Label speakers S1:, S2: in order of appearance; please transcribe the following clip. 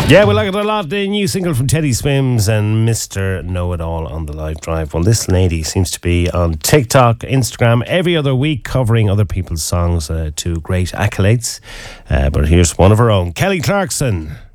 S1: Yeah, we like it a lot. The new single from Teddy Swims and Mr. Know-It-All on the live drive. Well, this lady seems to be on TikTok, Instagram, every other week covering other people's songs to great accolades. But here's one of her own, Kelly Clarkson.